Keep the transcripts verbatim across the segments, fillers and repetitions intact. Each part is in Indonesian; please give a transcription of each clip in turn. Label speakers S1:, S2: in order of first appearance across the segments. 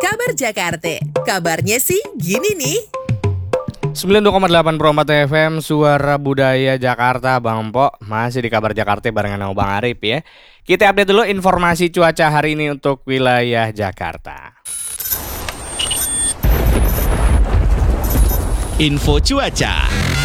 S1: Kabar Jakarta, kabarnya sih gini nih.
S2: sembilan puluh dua koma delapan Pro empat F M Suara Budaya Jakarta, Bang Empok. Masih di Kabar Jakarta barengan sama Bang Arif ya. Kita update dulu informasi cuaca hari ini untuk wilayah Jakarta.
S3: Info cuaca.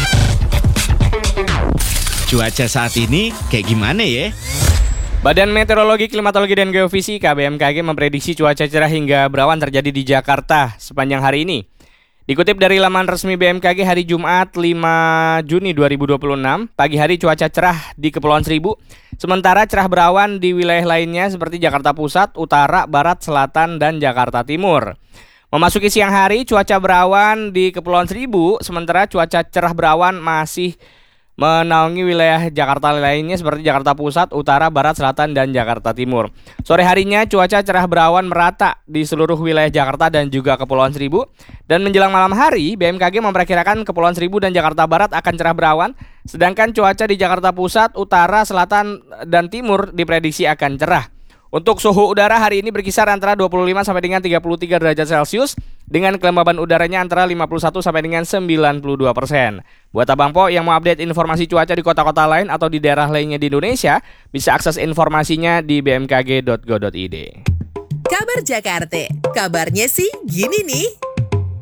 S3: Cuaca saat ini kayak gimana ya?
S2: Badan Meteorologi, Klimatologi, dan Geofisika B M K G memprediksi cuaca cerah hingga berawan terjadi di Jakarta sepanjang hari ini. Dikutip dari laman resmi B M K G hari Jumat lima Juni dua ribu dua puluh enam, pagi hari cuaca cerah di Kepulauan Seribu, sementara cerah berawan di wilayah lainnya seperti Jakarta Pusat, Utara, Barat, Selatan, dan Jakarta Timur. Memasuki siang hari, cuaca berawan di Kepulauan Seribu, sementara cuaca cerah berawan masih menaungi wilayah Jakarta lainnya seperti Jakarta Pusat, Utara, Barat, Selatan, dan Jakarta Timur. Sore harinya cuaca cerah berawan merata di seluruh wilayah Jakarta dan juga Kepulauan Seribu. Dan menjelang malam hari, B M K G memperkirakan Kepulauan Seribu dan Jakarta Barat akan cerah berawan, sedangkan cuaca di Jakarta Pusat, Utara, Selatan, dan Timur diprediksi akan cerah. Untuk suhu udara hari ini berkisar antara dua puluh lima sampai dengan tiga puluh tiga derajat Celcius dengan kelembaban udaranya antara lima puluh satu sampai dengan sembilan puluh dua persen. Buat Abang Po yang mau update informasi cuaca di kota-kota lain atau di daerah lainnya di Indonesia, bisa akses informasinya di b m k g dot go dot i d.
S1: Kabar Jakarta, kabarnya sih gini nih.